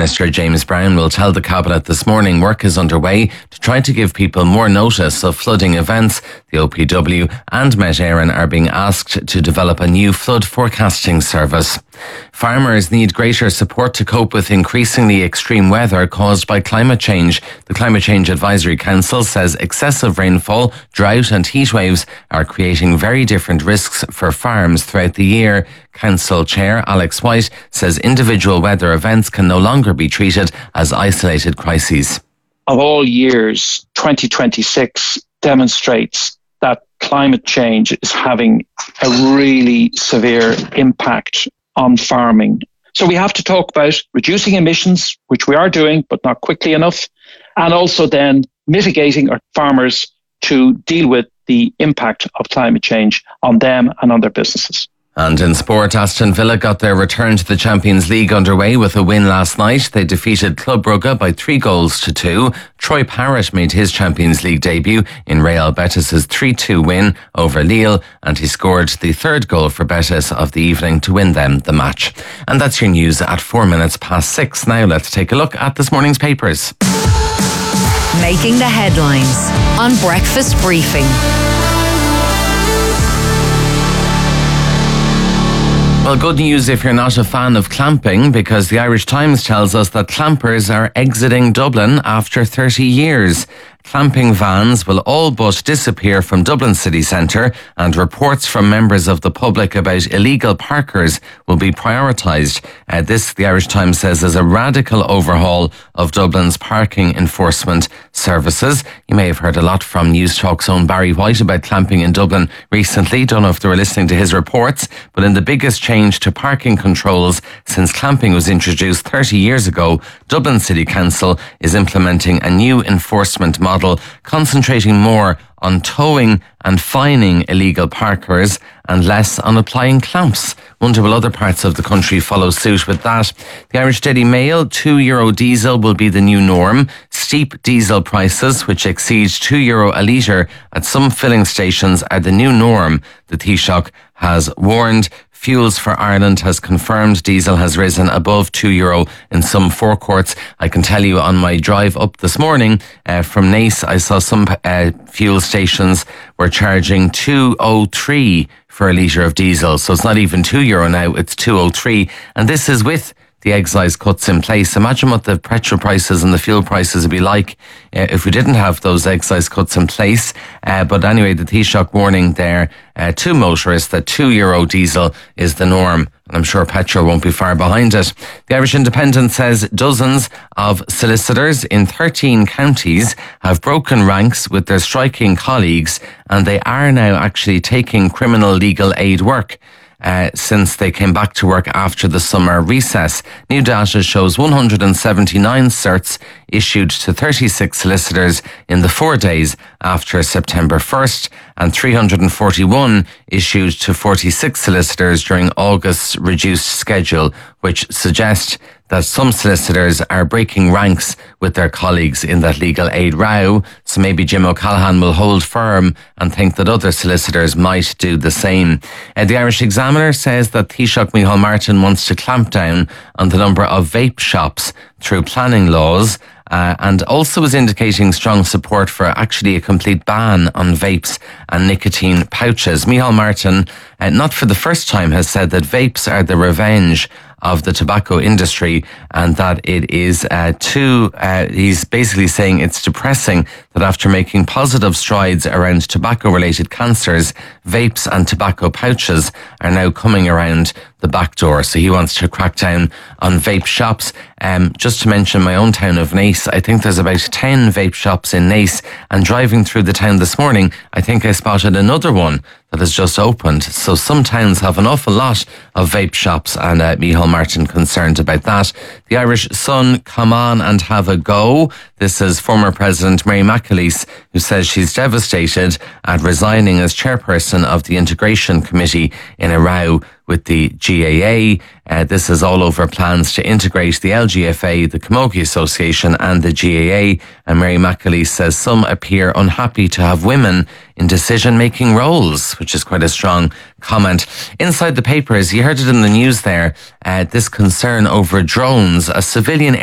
Minister James Browne will tell the Cabinet this morning work is underway to try to give people more notice of flooding events. The OPW and Met Éireann are being asked to develop a new flood forecasting service. Farmers need greater support to cope with increasingly extreme weather caused by climate change. The Climate Change Advisory Council says excessive rainfall, drought and heat waves are creating very different risks for farms throughout the year. Council Chair Alex White says individual weather events can no longer be treated as isolated crises. Of all years, 2026 demonstrates that climate change is having a really severe impact on farming. So we have to talk about reducing emissions, which we are doing, but not quickly enough, and also then mitigating our farmers to deal with the impact of climate change on them and on their businesses. And in sport, Aston Villa got their return to the Champions League underway with a win last night. They defeated Club Brugge by 3-2. Troy Parrott made his Champions League debut in Real Betis' 3-2 win over Lille, and he scored the third goal for Betis of the evening to win them the match. And that's your news at 6:04. Now let's take a look at this morning's papers. Making the headlines on Breakfast Briefing. Well, good news if you're not a fan of clamping, because the Irish Times tells us that clampers are exiting Dublin after 30 years. Clamping vans will all but disappear from Dublin city centre, and reports from members of the public about illegal parkers will be prioritised. This, the Irish Times says, is a radical overhaul of Dublin's parking enforcement services. You may have heard a lot from News Talk's own Barry White about clamping in Dublin recently. Don't know if they were listening to his reports, but in the biggest change to parking controls since clamping was introduced 30 years ago, Dublin City Council is implementing a new enforcement model concentrating more on towing and fining illegal parkers and less on applying clamps. Wonder will other parts of the country follow suit with that. The Irish Daily Mail, €2 diesel will be the new norm. Steep diesel prices, which exceed €2 a litre at some filling stations, are the new norm, the Taoiseach has warned. Fuels for Ireland has confirmed diesel has risen above €2 in some forecourts. I can tell you on my drive up this morning from Naas, I saw some fuel stations were charging €2.03 for a litre of diesel. So it's not even €2 now, it's €2.03. And this is with the excise cuts in place. Imagine what the petrol prices and the fuel prices would be like if we didn't have those excise cuts in place. But anyway, the Taoiseach warning there to motorists that €2 diesel is the norm. And I'm sure petrol won't be far behind it. The Irish Independent says dozens of solicitors in 13 counties have broken ranks with their striking colleagues, and they are now actually taking criminal legal aid work. Since they came back to work after the summer recess. New data shows 179 certs issued to 36 solicitors in the 4 days after September 1st and 341 issued to 46 solicitors during August's reduced schedule, which suggests that some solicitors are breaking ranks with their colleagues in that legal aid row. So maybe Jim O'Callaghan will hold firm and think that other solicitors might do the same. The Irish Examiner says that Taoiseach Micheál Martin wants to clamp down on the number of vape shops through planning laws. And also is indicating strong support for actually a complete ban on vapes and nicotine pouches. Micheál Martin, not for the first time, has said that vapes are the revenge of the tobacco industry, and that it is he's basically saying it's depressing that after making positive strides around tobacco-related cancers, vapes and tobacco pouches are now coming around the back door. So he wants to crack down on vape shops. Just to mention my own town of Naas, I think there's about 10 vape shops in Naas, and driving through the town this morning, I think I spotted another one that has just opened. So some towns have an awful lot of vape shops, and Micheál Martin concerned about that. The Irish Sun, come on and have a go. This is former President Mary McAleese, who says she's devastated at resigning as chairperson of the Integration Committee in a row with the GAA. This is all over plans to integrate the LGFA, the Camogie Association and the GAA. And Mary McAleese says some appear unhappy to have women in decision-making roles, which is quite a strong comment. Inside the papers, you heard it in the news there, this concern over drones. A civilian